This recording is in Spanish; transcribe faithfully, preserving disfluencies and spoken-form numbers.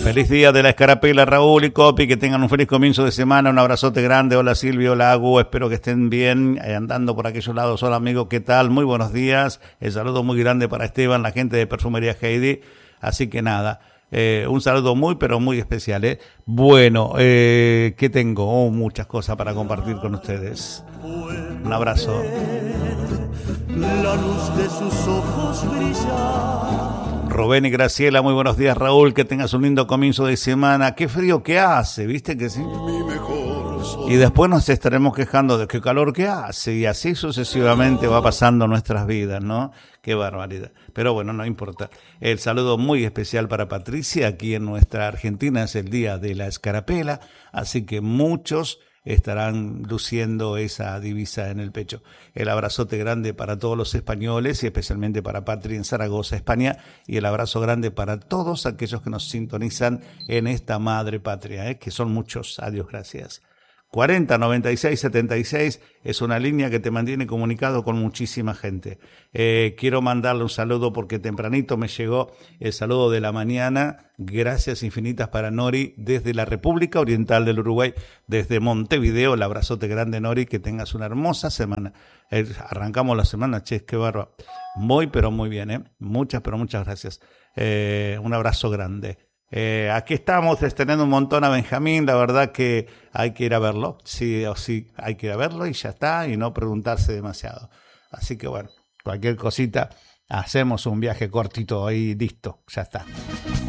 Feliz día de la Escarapela, Raúl y Copi, que tengan un feliz comienzo de semana, un abrazote grande. Hola Silvio, hola Agu, espero que estén bien, eh, andando por aquellos lados. Hola amigo, ¿qué tal? Muy buenos días, el saludo muy grande para Esteban, la gente de Perfumería Heidi, así que nada, eh, un saludo muy pero muy especial. ¿eh? Bueno, eh, ¿qué tengo? Oh, muchas cosas para compartir con ustedes. Un abrazo. La luz de sus ojos brilla. Rubén y Graciela, muy buenos días Raúl, que tengas un lindo comienzo de semana. Qué frío que hace, ¿viste que sí? Y después nos estaremos quejando de qué calor que hace y así sucesivamente va pasando nuestras vidas, ¿no? Qué barbaridad. Pero bueno, no importa. El saludo muy especial para Patricia, aquí en nuestra Argentina es el día de la Escarapela, así que muchos estarán luciendo esa divisa en el pecho. El abrazote grande para todos los españoles y especialmente para Patri en Zaragoza, España, y el abrazo grande para todos aquellos que nos sintonizan en esta madre patria, ¿eh? que son muchos. Adiós, gracias. cuarenta noventa y seis setenta y seis es una línea que te mantiene comunicado con muchísima gente. Eh, quiero mandarle un saludo porque tempranito me llegó el saludo de la mañana. Gracias infinitas para Nori desde la República Oriental del Uruguay, desde Montevideo. El abrazote grande, Nori, que tengas una hermosa semana. Eh, arrancamos la semana, che, qué bárbaro. Muy, pero muy bien, ¿eh? Muchas, pero muchas gracias. Eh, un abrazo grande. Eh, aquí estamos estrenando un montón a Benjamín, la verdad que hay que ir a verlo, sí o sí, hay que ir a verlo y ya está, y no preguntarse demasiado. Así que bueno, cualquier cosita, hacemos un viaje cortito ahí, listo, ya está.